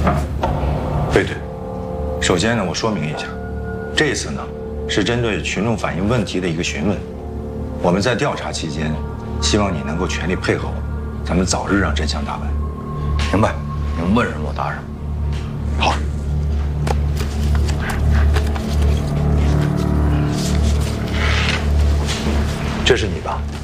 对。首先呢，我说明一下，这次呢是针对群众反映问题的一个询问。我们在调查期间，希望你能够全力配合我们，咱们早日让真相大白。 明白，你们问什么我答什么。好。 这是你吧？